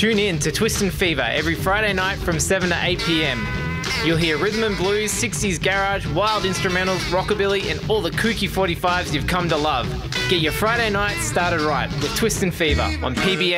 Tune in to Twist and Fever every Friday night from 7 to 8 p.m. You'll hear rhythm and blues, 60s garage, wild instrumentals, rockabilly and all the kooky 45s you've come to love. Get your Friday night started right with Twist and Fever on PBS